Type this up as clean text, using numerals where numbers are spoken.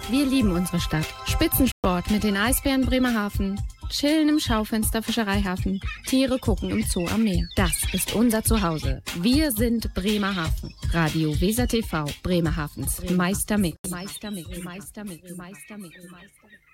Wir lieben unsere Stadt. Spitzensport mit den Eisbären Bremerhaven, chillen im Schaufenster Fischereihafen, Tiere gucken im Zoo am Meer. Das ist unser Zuhause. Wir sind Bremerhaven. Radio Weser TV, Bremerhavens Meistermix. Meistermix.